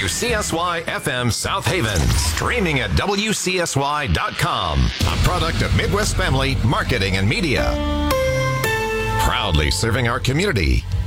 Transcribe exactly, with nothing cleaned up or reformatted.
W C S Y F M South Haven. Streaming at W C S Y dot com. A product of Midwest Family Marketing and Media. Proudly serving our community